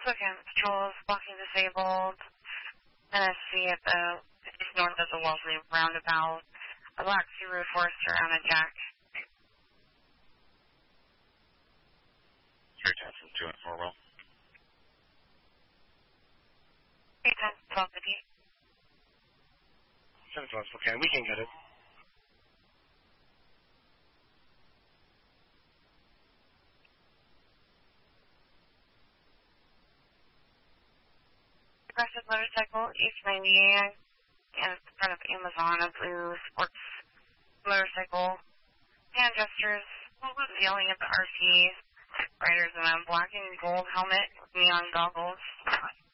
Spokane Patrol is blocking disabled. NSC at the just north of the Wellesley roundabout. A black Subaru Forester on a jack. Straight 10 from 2 and 4 well. 810, 1250. 712, okay, we can get it. Aggressive motorcycle, East 98, and in front of Amazon, a blue sports motorcycle. Hand gestures, yelling at the RC riders in a black and gold helmet with neon goggles.